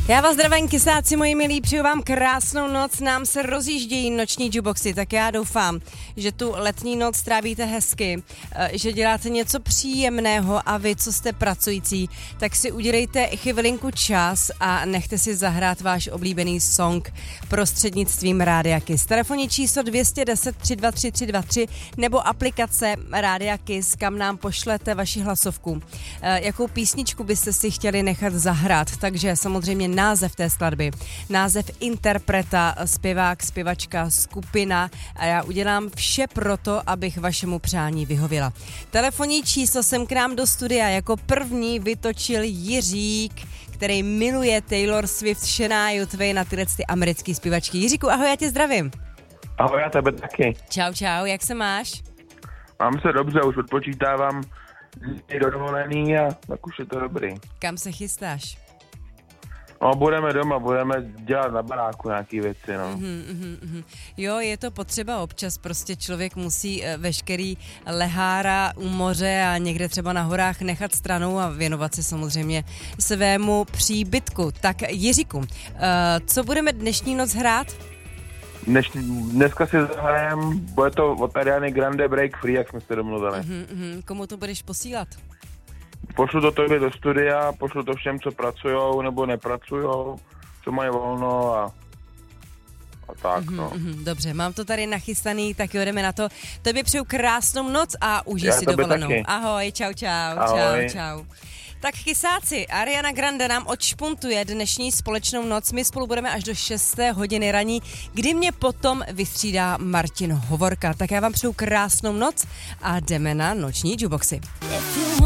Já vás zdravím, kysáci moji milí, přeju vám krásnou noc, nám se rozjíždějí noční jukeboxy, tak já doufám, že tu letní noc strávíte hezky, že děláte něco příjemného a vy, co jste pracující, tak si udělejte chvilinku čas a nechte si zahrát váš oblíbený song prostřednictvím Rádia Kiss. Telefonní číslo 210 323 323 nebo aplikace Rádia Kiss, kam nám pošlete vaši hlasovku. Jakou písničku byste si chtěli nechat zahrát, takže samozřejmě název té skladby, název interpreta, zpěvák, zpěvačka, skupina a já udělám vše proto, abych vašemu přání vyhověla. Telefonní číslo sem k nám do studia jako první vytočil Jiřík, který miluje Taylor Swift, Shania Twain a tyhle americký zpěvačky. Jiříku, ahoj, já tě zdravím. Ahoj, já tebe taky. Čau, jak se máš? Mám se dobře, už odpočítávám do dovolený a tak už je to dobrý. Kam se chystáš? No, budeme doma, budeme dělat na baráku nějaký věci, no. Jo, je to potřeba občas, prostě člověk musí veškerý lehára u moře a někde třeba na horách nechat stranou a věnovat se samozřejmě svému příbytku. Tak Jiříku, co budeme dnešní noc hrát? Dneska si zahrajeme, bude to od Ariany Grande Break Free, jak jsme se domluvili. Komu to budeš posílat? Pošlu to tobě do studia, pošlu to všem, co pracujou nebo nepracujou, co mají volno a tak, no. Dobře, mám to tady nachystaný, tak jo, jdeme na to. Tobě přeju krásnou noc a užij si dovolenou. Taky. Ahoj, čau. Ahoj. Čau. Tak kysáci, Ariana Grande nám odšpuntuje dnešní společnou noc. My spolu budeme až do 6. hodiny raní, kdy mě potom vystřídá Martin Hovorka. Tak já vám přeju krásnou noc a jdeme na noční jukeboxy.